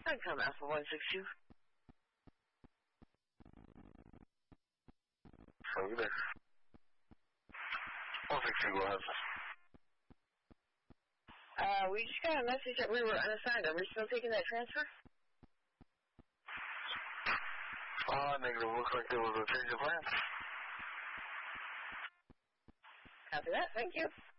Come Alpha 162. So there. 162, go ahead. We just got a message that we were unassigned. Are we still taking that transfer? Negative. Looks like there was a change of plans. Copy that. Thank you.